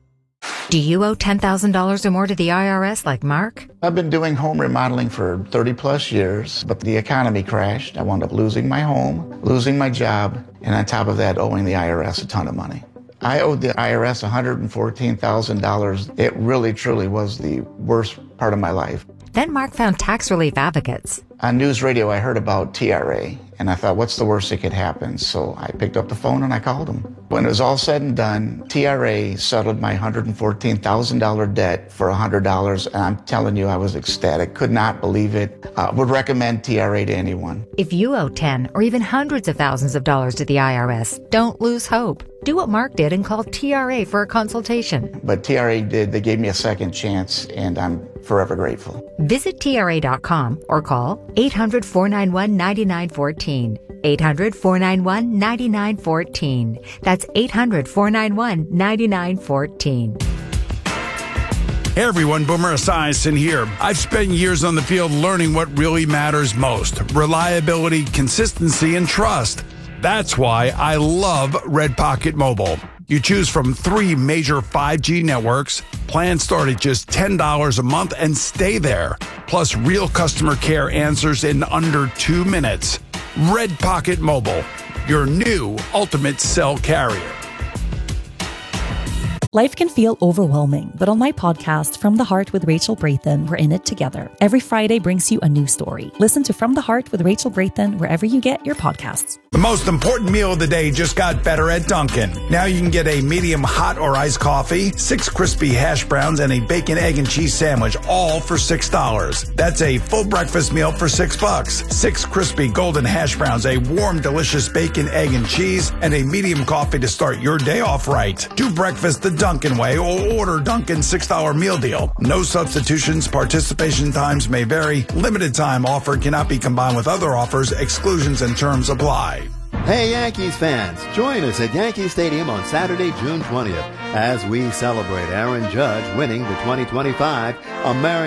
Do you owe ten thousand dollars or more to the I R S like Mark? I've been doing home remodeling for thirty plus years, but the economy crashed. I wound up losing my home, losing my job, and on top of that, owing the I R S a ton of money. I owed the I R S one hundred fourteen thousand dollars. It really, truly was the worst part of my life. Then Mark found tax relief advocates. On news radio, I heard about T R A, and I thought, what's the worst that could happen? So I picked up the phone and I called them. When it was all said and done, T R A settled my one hundred fourteen thousand dollars debt for one hundred dollars, and I'm telling you, I was ecstatic. Could not believe it. Uh, would recommend T R A to anyone. If you owe ten or even hundreds of thousands of dollars to the I R S, don't lose hope. Do what Mark did and call T R A for a consultation. But T R A did. They gave me a second chance, and I'm forever grateful. Visit T R A dot com or call eight hundred, four nine one, nine nine one four. eight hundred, four nine one, nine nine one four. That's eight hundred, four nine one, nine nine one four. Hey everyone, Boomer Esiason here. I've spent years on the field learning what really matters most: reliability, consistency, and trust. That's why I love Red Pocket Mobile. You choose from three major five G networks, plans start at just ten dollars a month and stay there. Plus real customer care answers in under two minutes. Red Pocket Mobile, your new ultimate cell carrier. Life can feel overwhelming, but on my podcast, From the Heart with Rachel Brathen, we're in it together. Every Friday brings you a new story. Listen to From the Heart with Rachel Brathen wherever you get your podcasts. The most important meal of the day just got better at Dunkin'. Now you can get a medium hot or iced coffee, six crispy hash browns, and a bacon, egg, and cheese sandwich, all for six dollars. That's a full breakfast meal for six bucks. Six crispy golden hash browns, a warm, delicious bacon, egg, and cheese, and a medium coffee to start your day off right. Do breakfast the Dunkin' way or order Dunkin' six dollar meal deal. No substitutions. Participation times may vary. Limited time offer cannot be combined with other offers. Exclusions and terms apply. Hey Yankees fans, join us at Yankee Stadium on Saturday, June twentieth as we celebrate Aaron Judge winning the twenty twenty-five American